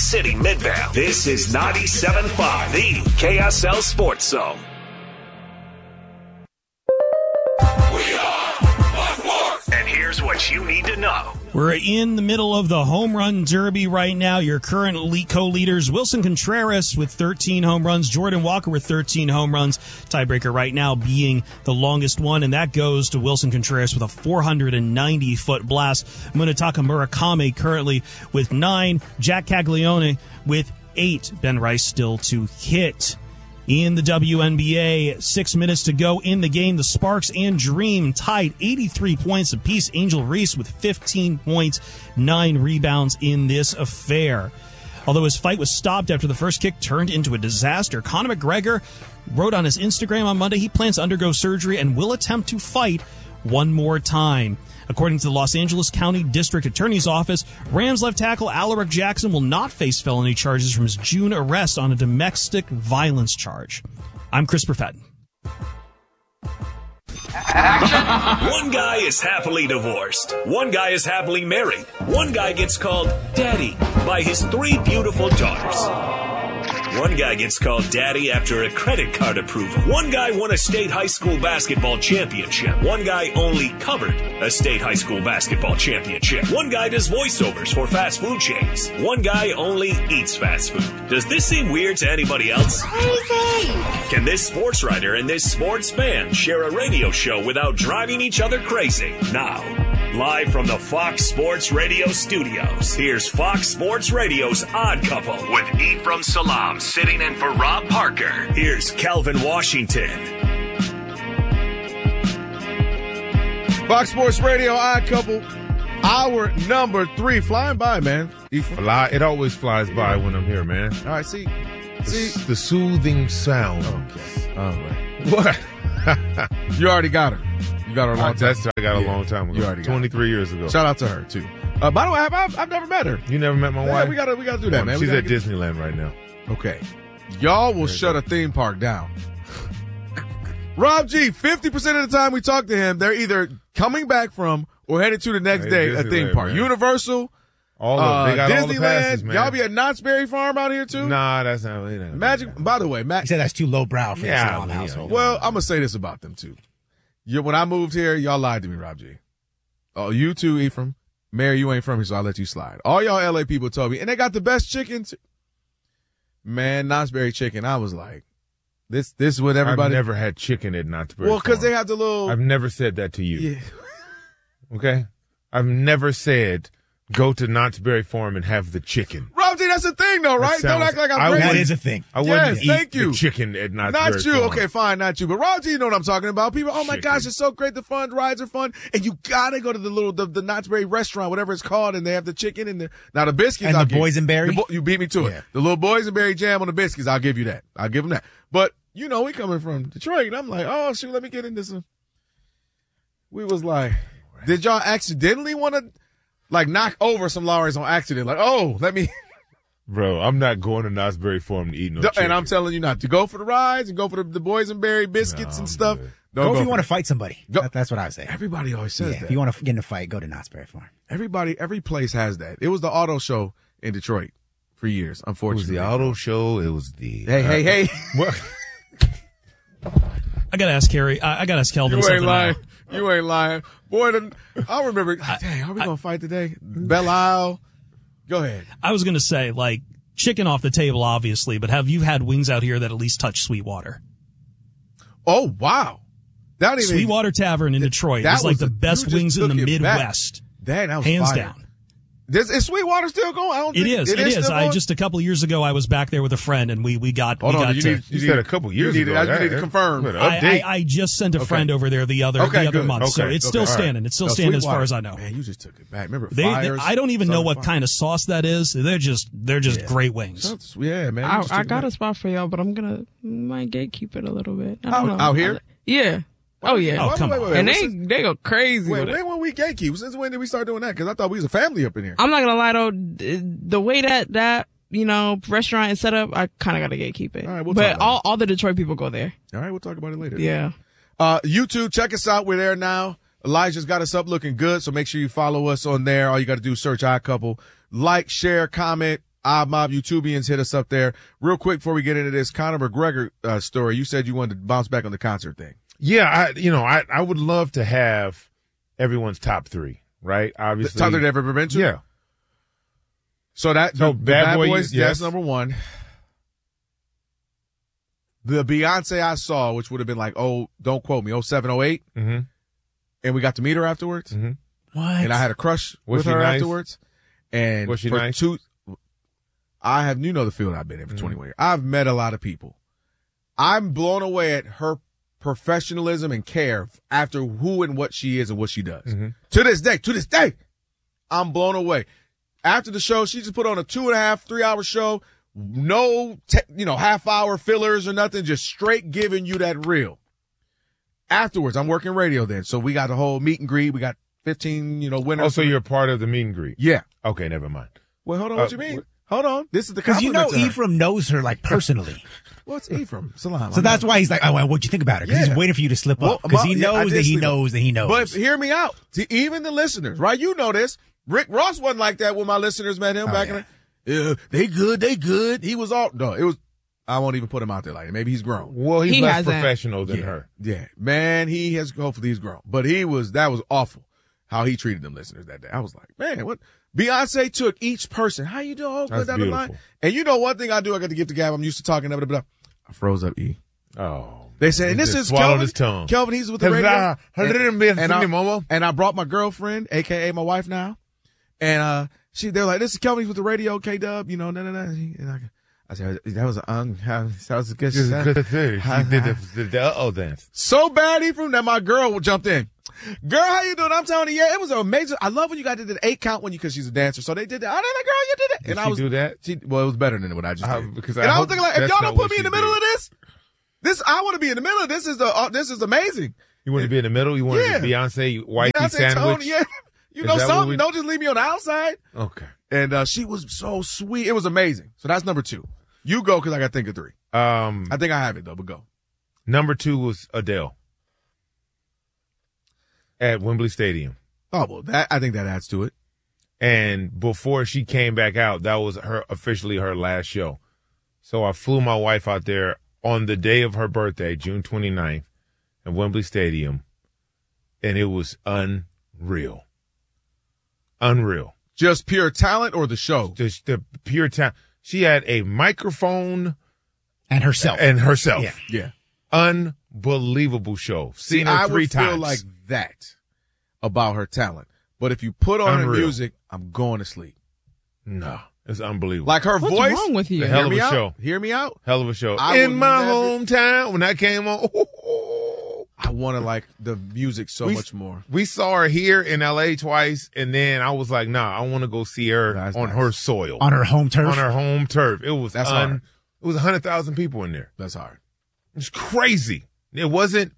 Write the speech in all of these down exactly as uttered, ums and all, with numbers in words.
City, Midvale. This is ninety-seven point five, the K S L Sports Zone. We are Fox Sports. And here's what you need to know. We're in the middle of the home run derby right now. Your current elite co-leaders, Wilson Contreras with thirteen home runs, Jordan Walker with thirteen home runs. Tiebreaker right now being the longest one, and that goes to Wilson Contreras with a four hundred ninety foot blast. Munetaka Murakami currently with nine. Jack Caglione with eight. Ben Rice still to hit. In the W N B A, six minutes to go in the game. The Sparks and Dream tied eighty-three points apiece. Angel Reese with fifteen points, nine rebounds in this affair. Although his fight was stopped after the first kick turned into a disaster, Conor McGregor wrote on his Instagram on Monday he plans to undergo surgery and will attempt to fight one more time. According to the Los Angeles County District Attorney's Office, Rams left tackle Alaric Jackson will not face felony charges from his June arrest on a domestic violence charge. I'm Chris Perfetti. One guy is happily divorced. One guy is happily married. One guy gets called Daddy by his three beautiful daughters. One guy gets called Daddy after a credit card approval. One guy won a state high school basketball championship. One guy only covered a state high school basketball championship. One guy does voiceovers for fast food chains. One guy only eats fast food. Does this seem weird to anybody else? Crazy! Can this sports writer and this sports fan share a radio show without driving each other crazy? Now, live from the Fox Sports Radio studios, here's Fox Sports Radio's Odd Couple with Ephraim Salam sitting in for Rob Parker. Here's Calvin Washington. Fox Sports Radio Odd Couple, hour number three. Flying by, man. Fly, it always flies by when I'm here, man. All right, see. See the, the soothing sound. Okay. All right. What? You already got her. You got her a long time. That's I got a yeah, long time ago. You already got twenty-three years ago. Shout out to her too. Uh, by the way, I've, I've, I've never met her. You never met my yeah, wife? We gotta we gotta do that, man. She's we at get... Disneyland right now. Okay. Y'all will shut a theme park down. Rob G, fifty percent of the time we talk to him, they're either coming back from or headed to the next Hey, day Disneyland, a theme park. man. Universal, All uh, of they got Disneyland. all the passes, man. Y'all be at Knott's Berry Farm out here too? Nah, that's not. They not Magic. By the way, Matt. He said that's too lowbrow for Yeah, the Salam yeah, household. Well, I'm gonna say this about them too. You, when I moved here, y'all lied to me, Rob G. Oh, you too, Ephraim. Mary, you ain't from here, so I'll let you slide. All y'all L A people told me, and they got the best chicken. Too. Man, Knott's Berry chicken. I was like, this, this is what everybody. I've never had chicken at Knott's Berry Well, because Farm. they have the little. I've never said that to you. Yeah. Okay? I've never said go to Knott's Berry Farm and have the chicken. Rob G, that's the thing, though, right? sounds- Don't act like I'm I crazy. That is a thing. I wouldn't Yes, eat thank you. the chicken at Knott's Not Berry you. Farm. Okay, fine, not you. But Rob G, you know what I'm talking about. People, oh my Chicken. gosh, it's so great. The fun rides are fun. And you gotta go to the little, the, the Knott's Berry restaurant, whatever it's called, and they have the chicken and the, now the biscuits. And I'll the give you. boysenberry? The bo- You beat me to Yeah. it. The little boysenberry jam on the biscuits, I'll give you that. I'll give them that. But, you know, we coming from Detroit, and I'm like, oh shoot, let me get into some. We was like, did y'all accidentally want to, like, knock over some Lawry's on accident? Like, oh, let me. Bro, I'm not going to Knott's Berry Farm to eat no chicken. And I'm telling you not to go for the rides and go for the, the boysenberry biscuits No, and stuff. good. Don't Go if you for want it. to fight somebody. Go- That, that's what I would say. Everybody always says Yeah, that. if you want to get in a fight, go to Knott's Berry Farm. Everybody, every place has that. It was the auto show in Detroit for years, It was unfortunately. the auto show. It was the. Hey, hey, hey. What? I gotta ask Harry. I, I gotta ask Kelvin You something ain't lying. now. You ain't lying. Boy, the, I remember. Dang, are we going to fight today? Belle Isle. Go ahead. I was gonna say, like, chicken off the table, obviously, but have you had wings out here that at least touch Sweetwater? Oh, wow. That even, Sweetwater Tavern in Detroit that is like was the a- best you just wings in the took it back. Midwest. Dang, that was Hands fire. down. Is, is Sweetwater still going? I don't It think is. It is. still I going? just a couple years ago I was back there with a friend and we we got Hold we on. got You to, need, You said a couple years you need, ago. You need to That- confirm. What, I, update. I, I just sent a Okay. friend over there the other Okay, the other good. month, so Okay, it's okay, still all right. standing. It's still No, standing as Sweetwater. far as I know. Man, you just took it back. Remember They, they fires? I don't even know what Southern kind of sauce that is. They're just they're just Yeah. great wings. Fires. Yeah, man. you I, just I took it got back. a spot for y'all, but I'm gonna might gatekeep it a little bit. I Out- don't know. out here? Yeah. Oh yeah. Oh, Wait, come wait, on. wait, wait. and What's they this- they go crazy Wait, with it. when when we gatekeep? Since when did we start doing that? Because I thought we was a family up in here. I'm not gonna lie though, d- the way that that you know restaurant is set up, I kind of gotta gatekeep it. All right, we'll talk but about all all the Detroit people go there. All right, we'll talk about it later. Yeah. Uh, YouTube, check us out. We're there now. Elijah's got us up looking good, so make sure you follow us on there. All you got to do is search Odd Couple. Like, share, comment. Odd Mob YouTubians, hit us up there. Real quick before we get into this Conor McGregor uh, story, you said you wanted to bounce back on the concert thing. Yeah, I you know I I would love to have everyone's top three, right? Obviously, The top they've ever been to. yeah. So that So the Bad Bad Boy, Boys, yes. that's number one. The Beyonce I saw, which would have been like, oh, don't quote me, oh seven, oh eight, Mm-hmm. and we got to meet her afterwards, Mm-hmm. What? and I had a crush Was with she her nice? afterwards. And Was she for nice? two, I have, you know, the field I've been in for Mhm. twenty-one years. I've met a lot of people. I'm blown away at her professionalism and care after who and what she is and what she does. Mhm. To this day, to this day, I'm blown away. After the show, she just put on a two and a half, three hour show. No, te- you know, half hour fillers or nothing, just straight giving you that real. Afterwards, I'm working radio then. So we got the whole meet and greet. We got fifteen, you know, winners. Oh, so you're part of the meet and greet? Yeah. Okay, never mind. Well, hold on. Uh, What you mean? what- Hold on. This is the Because you know compliment to her. Ephraim knows her like personally. Well, it's Ephraim. Salam. So that's why he's like, oh, well, what'd you think about her? Because Yeah. he's waiting for you to slip Well, up. Because he well, yeah, I knows did that he slip up. knows that he knows. But hear me out. To even the listeners, right? You know this. Rick Ross wasn't like that when my listeners met him Oh, back yeah. in the yeah, they good, they good. He was all no, it was I won't even put him out there like that. Maybe he's grown. Well, he's He less hasn't. professional than yeah. her. Yeah. Man, he has hopefully he's grown. But he was that was awful how he treated them listeners that day. I was like, man, what Beyonce took each person. How you doing? Oh, That's down the line. beautiful. And you know one thing I do, I got to give to Gab. I'm used to talking, blah, blah, blah. I froze up E. Oh. They said, and He this just is swallowed Kelvin. his tongue. Kelvin, he's with the radio. Huzzah. Huzzah. And, I, Momo. and I brought my girlfriend, aka my wife now, and uh, she they're like, this is Kelvin, he's with the radio, K Dub, you know, no, no, no. And I, I said, that was un, that was a good. Just shot. good thing. He did the, the, the uh-oh dance. So bad, Ephraim, that my girl jumped in. Girl, how you doing? I'm telling you, yeah, it was amazing. I love when you guys did the eight count when you, cause she's a dancer. So they did that. I did that, girl, you did it. Did and she I was, do that? She, well, it was better than what I just Uh, did. because and I I, was hope thinking like, if that's y'all not don't put what me in she the middle did. of this, this, I want to be in the middle of this. This is the, uh, this is amazing. You want to be in the middle? You want Yeah. to be Beyonce wifey Beyonce, sandwich? Tony, yeah. You Is know that what something. we- Don't just leave me on the outside. Okay. And, uh, she was so sweet. It was amazing. So that's number two. You go cause I got to think of three. Um, I think I have it though, but go. number two was Adele at Wembley Stadium. Oh, well, that, I think that adds to it. And before she came back out, that was her officially her last show. So I flew my wife out there on the day of her birthday, June twenty-ninth, at Wembley Stadium. And it was unreal. Unreal. Just pure talent or the show? Just the pure talent. She had a microphone and herself. and herself. Yeah. Yeah. Unbelievable show. See, Seen her I three would times. feel like that about her talent. But if you put on her Unreal. music, I'm going to sleep. no, it's unbelievable. Like her What's voice. wrong with you? The hell Hear of me a out. show. Hear me out. Hell of a show. I In would my never- hometown, when that came on, I want to like the music so We- much more. we saw her here in L A twice, and then I was like, nah, I want to go see her That's on nice. her soil, on her home turf. on her home turf. It was That's un, hard. It was a hundred thousand people in there. That's hard. It's crazy. It wasn't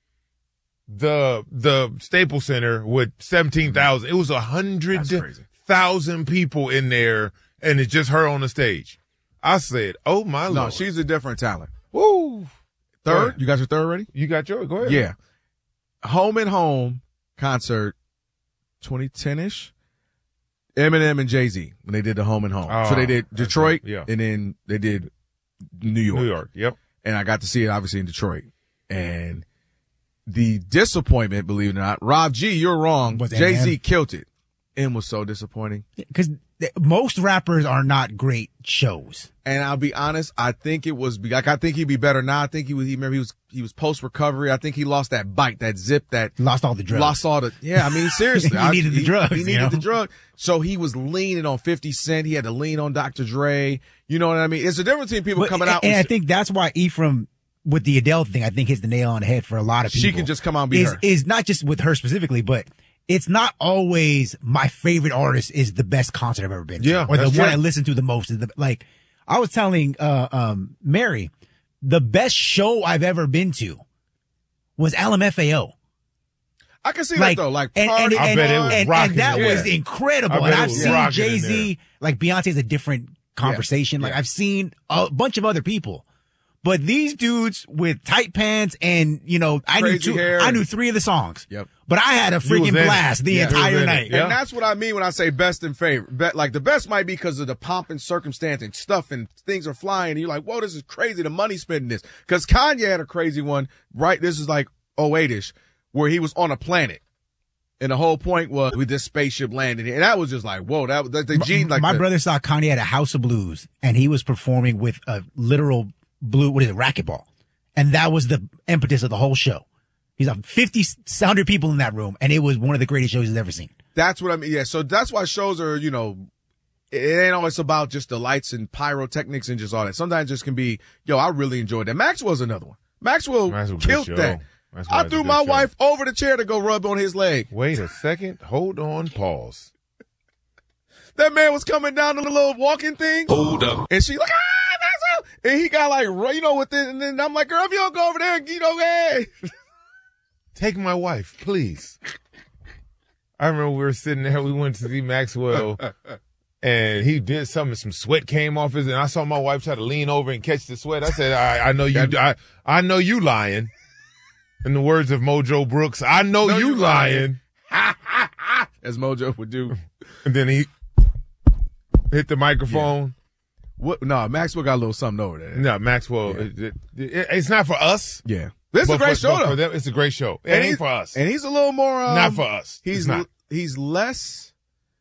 the the Staples Center with seventeen thousand. It was a hundred That's crazy. thousand people in there, and it's just her on the stage. I said, "Oh my No, lord!" she's a different talent. Woo. Go Third, ahead. you got your third ready? You got yours. Go ahead. Yeah. Home and Home concert, twenty ten ish. Eminem and Jay-Z when they did the Home and Home. Oh, so they did that's Detroit, right. Yeah. and then they did New York. New York. Yep. And I got to see it obviously in Detroit. And the disappointment, believe it or not, Rob G, you're wrong. Was Jay-Z Eminem? killed it. M was so disappointing. Because most rappers are not great shows. And I'll be honest, I think it was like I think he'd be better now. I think he was. He remember he was he was post recovery. I think he lost that bite, that zip, that Lost all the drugs. lost all the. Yeah, I mean seriously, He I- needed the drugs, He you needed know? the drug. So he was leaning on fifty Cent. He had to lean on Doctor Dre. You know what I mean? It's a difference between people But- coming out. and with- I think that's why Ephraim, with the Adele thing, I think hits the nail on the head for a lot of people. She can just come out and be is, her. Is not just with her specifically, but it's not always my favorite artist is the best concert I've ever been to. Yeah, Or the that's one true. I listen to the most. Is the, like, I was telling, uh, um, Mary, the best show I've ever been to was L M F A O. I can see Like, that though. Like and, party, and, I and, bet it was and, rocking and that in there. was incredible. I bet And it I've was seen rocking in Jay-Z, there. like Beyonce's a different conversation. Like Yeah. I've seen a bunch of other people, But these dudes with tight pants and, you know, I Crazy knew two, hair. I knew three of the songs. Yep. But I had a was freaking in it. blast the Yeah, he was entire in it. night. Yeah. And that's what I mean when I say best and favorite. Be- like the best might be because of the pomp and circumstance and stuff and things are flying. And you're like, whoa, this is crazy. The money spent in this. Because Kanye had a crazy one, right? This is like oh eight-ish, where he was on a planet. And the whole point was with this spaceship landing. And that was just like, whoa, that was the, the G. Like My the, brother saw Kanye at a House of Blues, and he was performing with a literal blue, what is it, racquetball. And that was the impetus of the whole show. He's like fifty, one hundred people in that room, and it was one of the greatest shows he's ever seen. That's what I mean. Yeah. So that's why shows are, you know, it ain't always about just the lights and pyrotechnics and just all that. Sometimes it just can be, yo, I really enjoyed that. Maxwell's another one. Maxwell Maxwell, good killed show. that. Maxwell I has a threw good my show. wife over the chair to go rub on his leg. Wait a second. Hold on. Pause. That man was coming down the little walking thing. Hold up. And she like, ah, Maxwell. And he got like, you know, with it. And then I'm like, girl, if you don't go over there, you know, hey. Take my wife, please. I remember we were sitting there. We went to see Maxwell, and he did something. Some sweat came off his, and I saw my wife try to lean over and catch the sweat. I said, "I, I know you. I, I know you lying." In the words of Mojo Brooks, "I know, Know you, you lying." As Mojo would do. And then he hit the microphone. What? No, Maxwell got a little something over there. No, Maxwell. It, it, it, it's not for us. Yeah. This is a but great for, show, but though. For them, it's a great show. It And ain't he's- for us. And he's a little more. Um, Not for us. He's It's not. he's less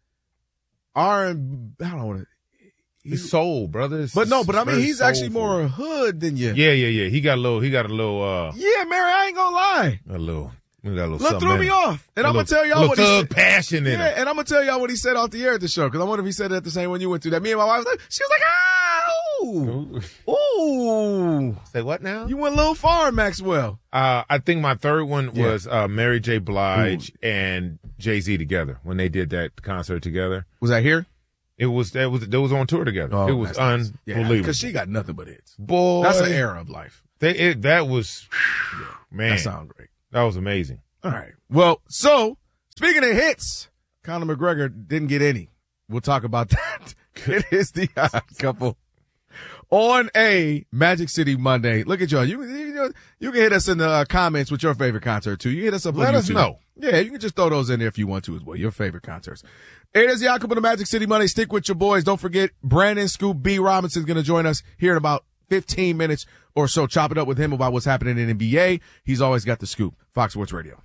R and I don't know what it, He's soul, brother. It's but no, but I mean very he's actually soulful. more hood than you. Yeah, yeah, yeah. He got a little. He got a little. uh Yeah, Mary, I ain't gonna lie. A little. He got a little. Look, something threw in me him. off, and A I'm gonna little- tell y'all little what he thug said. passion in Yeah, him. and I'm gonna tell y'all what he said off the air at the show because I wonder if he said it at the same one you went to. That me and my wife was like, she was like, ah, ooh, ooh, Say what now? you went a little far, Maxwell. Uh, I think my third one Yeah. was uh, Mary J. Blige and Jay Z together when they did that concert together. Was that here? It was that was they was on tour together. Oh, it was that's nice. Yeah, unbelievable. because she got nothing but hits. Boy, That's an era of life. They, it, that was man. That sounds great. That was amazing. All right. Well, so speaking of hits, Conor McGregor didn't get any. We'll talk about that. It is the Odd Couple on a Magic City Monday. Look at y'all. You, you, you can hit us in the uh, comments with your favorite concert too. You hit us up. Let on us YouTube. know. Yeah, you can just throw those in there if you want to as well. Your favorite concerts. It is the Odd Couple on Magic City Monday. Stick with your boys. Don't forget Brandon Scoop B. Robinson is going to join us here in about fifteen minutes or so. Chop it up with him about what's happening in N B A. He's always got the scoop. Fox Sports Radio.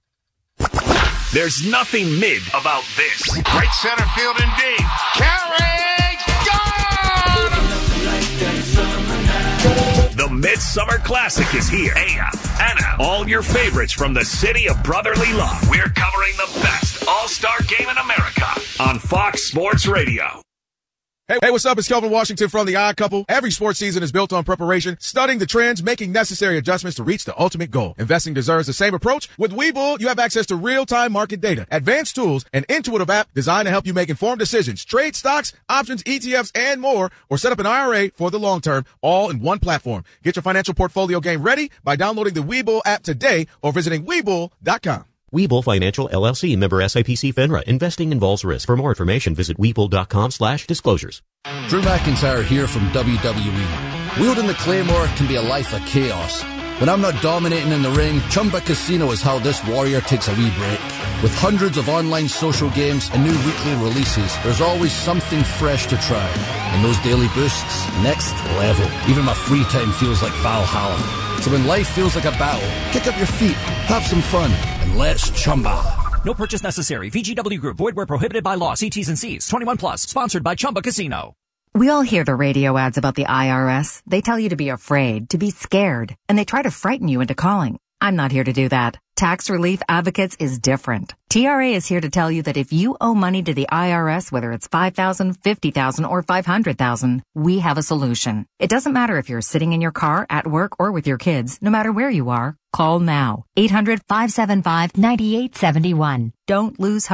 There's nothing mid about this. Right center field and deep. Carry, gone! The Midsummer Classic is here. Aya, Anna, all your favorites from the city of brotherly love. We're covering the best all-star game in America on Fox Sports Radio. Hey, hey, what's up? It's Kelvin Washington from The Odd Couple. Every sports season is built on preparation, studying the trends, making necessary adjustments to reach the ultimate goal. Investing deserves the same approach. With Webull, you have access to real-time market data, advanced tools, an intuitive app designed to help you make informed decisions, trade stocks, options, E T Fs, and more, or set up an I R A for the long term, all in one platform. Get your financial portfolio game ready by downloading the Webull app today or visiting Webull dot com. Webull Financial L L C, member S I P C FINRA. Investing involves risk. For more information, visit Webull.com slash disclosures. Drew McIntyre here from W W E. Wielding the Claymore can be a life of chaos. When I'm not dominating in the ring, Chumba Casino is how this warrior takes a wee break. With hundreds of online social games and new weekly releases, there's always something fresh to try. And those daily boosts, next level. Even my free time feels like Valhalla. So when life feels like a battle, kick up your feet, have some fun, and let's Chumba. No purchase necessary. V G W Group. Void where prohibited by law. See T's and C's. twenty-one plus. Sponsored by Chumba Casino. We all hear the radio ads about the I R S. They tell you to be afraid, to be scared, and they try to frighten you into calling. I'm not here to do that. Tax Relief Advocates is different. T R A is here to tell you that if you owe money to the I R S, whether it's five thousand dollars, fifty thousand dollars, or five hundred thousand dollars, we have a solution. It doesn't matter if you're sitting in your car, at work, or with your kids. No matter where you are, call now. eight hundred, five seven five, nine eight seven one. Don't lose hope.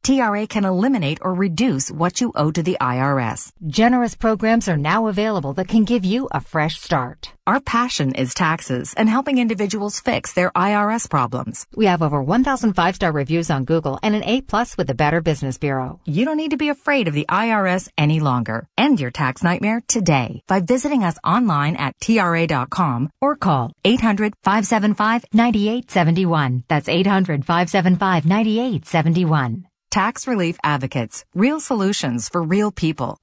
T R A can eliminate or reduce what you owe to the I R S. Generous programs are now available that can give you a fresh start. Our passion is taxes and helping individuals fix their I R S problems. We have over one thousand five-star reviews on Google and an A plus with the Better Business Bureau. You don't need to be afraid of the I R S any longer. End your tax nightmare today by visiting us online at T R A dot com or call eight hundred, five seven five, nine eight seven one. That's eight hundred, five seven five, nine eight seven one. Tax Relief Advocates. Real solutions for real people.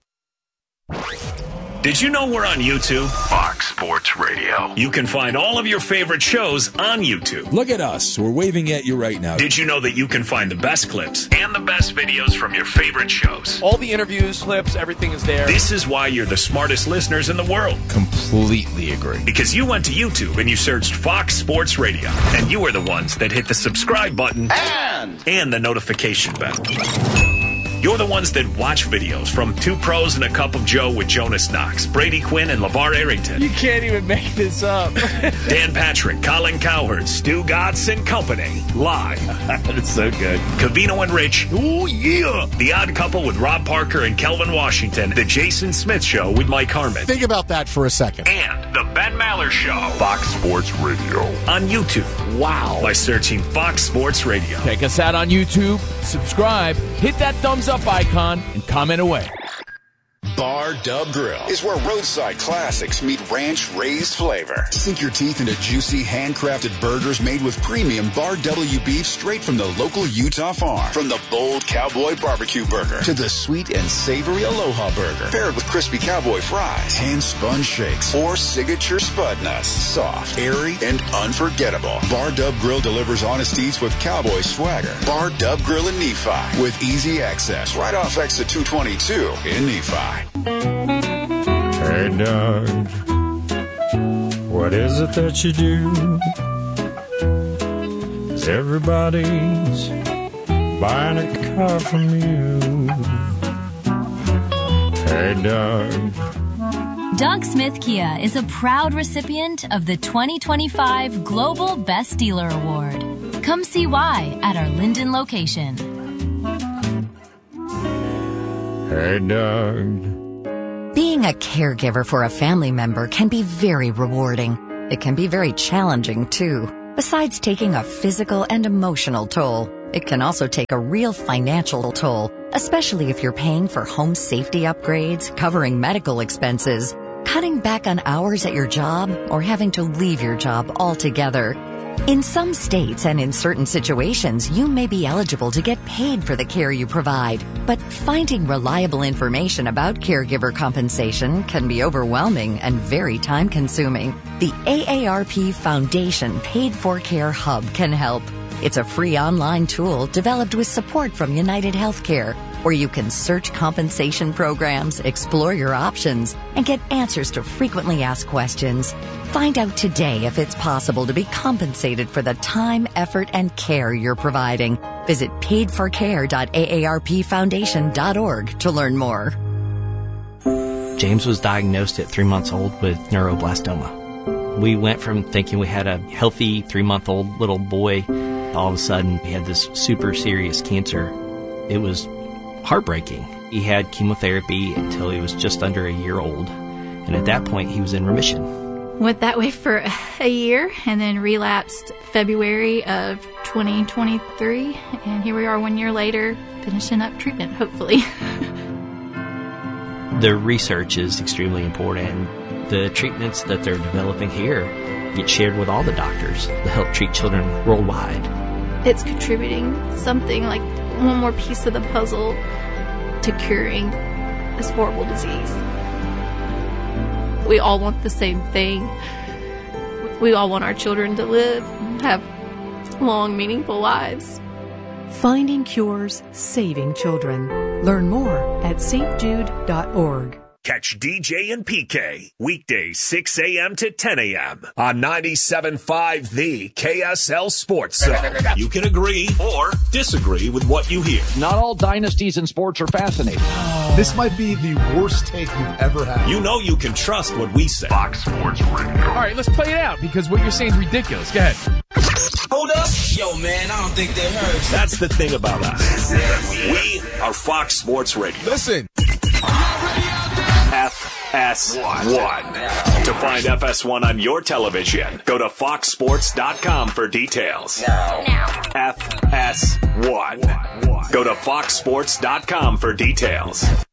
Did you know we're on YouTube? Fox Sports Radio. You can find all of your favorite shows on YouTube. Look at us. We're waving at you right now. Did you know that you can find the best clips and the best videos from your favorite shows? All the interviews, clips, everything is there. This is why you're the smartest listeners in the world. Completely agree. Because you went to YouTube and you searched Fox Sports Radio. And you were the ones that hit the subscribe button And, and the notification bell. You're the ones that watch videos from Two Pros and a Cup of Joe with Jonas Knox, Brady Quinn, and LeVar Arrington. You can't even make this up. Dan Patrick, Colin Cowherd, Stu Godson and Company, live. That's so good. Cavino and Rich, ooh yeah. The Odd Couple with Rob Parker and Kelvin Washington. The Jason Smith Show with Mike Harmon. Think about that for a second. And the Ben Maller Show. Fox Sports Radio. On YouTube. Wow. By searching Fox Sports Radio. Check us out on YouTube. Subscribe. Hit that thumbs up icon and comment away. Bar Dub Grill is where roadside classics meet ranch-raised flavor. Sink your teeth into juicy, handcrafted burgers made with premium Bar W beef straight from the local Utah farm. From the bold cowboy barbecue burger to the sweet and savory Aloha burger, paired with crispy cowboy fries, hand-spun shakes, or signature spud nuts. Soft, airy, and unforgettable. Bar Dub Grill delivers honest eats with cowboy swagger. Bar Dub Grill in Nephi with easy access right off exit two twenty-two in Nephi. Hey, Doug, what is it that you do? Everybody's buying a car from you. Hey, Doug. Doug Smith Kia is a proud recipient of the twenty twenty-five Global Best Dealer Award. Come see why at our Linden location. Hey, Doug. Being a caregiver for a family member can be very rewarding. It can be very challenging, too. Besides taking a physical and emotional toll, it can also take a real financial toll, especially if you're paying for home safety upgrades, covering medical expenses, cutting back on hours at your job, or having to leave your job altogether. In some states and in certain situations, you may be eligible to get paid for the care you provide, but finding reliable information about caregiver compensation can be overwhelming and very time-consuming. The A A R P Foundation Paid for Care Hub can help. It's a free online tool developed with support from United Healthcare, where you can search compensation programs, explore your options, and get answers to frequently asked questions. Find out today if it's possible to be compensated for the time, effort, and care you're providing. Visit paid for care dot A A R P foundation dot org to learn more. James was diagnosed at three months old with neuroblastoma. We went from thinking we had a healthy three-month-old little boy. All of a sudden, he had this super serious cancer. It was heartbreaking. He had chemotherapy until he was just under a year old, and at that point, he was in remission. Went that way for a year and then relapsed February of twenty twenty-three, and here we are one year later, finishing up treatment, hopefully. The research is extremely important. The treatments that they're developing here get shared with all the doctors to help treat children worldwide. It's contributing something like one more piece of the puzzle to curing this horrible disease. We all want the same thing. We all want our children to live, have long, meaningful lives. Finding cures, saving children. Learn more at st jude dot org. Catch D J and P K weekdays six a.m. to ten a.m. on ninety-seven point five The K S L Sports Zone. You can agree or disagree with what you hear. Not all dynasties in sports are fascinating. This might be the worst take you've ever had. You know you can trust what we say. Fox Sports Radio. All right, let's play it out because what you're saying is ridiculous. Go ahead. Hold up. Yo, man, I don't think they heard you. That's the thing about us. We are Fox Sports Radio. Listen. F S one. To find F S one on your television, go to fox sports dot com for details. F S one. Go to fox sports dot com for details.